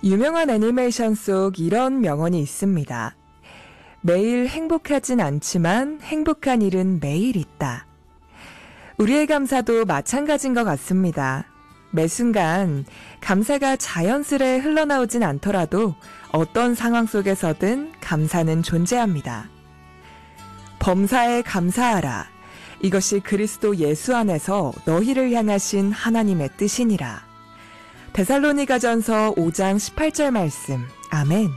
유명한 애니메이션 속 이런 명언이 있습니다. 매일 행복하진 않지만 행복한 일은 매일 있다. 우리의 감사도 마찬가지인 것 같습니다. 매 순간 감사가 자연스레 흘러나오진 않더라도 어떤 상황 속에서든 감사는 존재합니다. 범사에 감사하라. 이것이 그리스도 예수 안에서 너희를 향하신 하나님의 뜻이니라. 데살로니가전서 5장 18절 말씀. 아멘.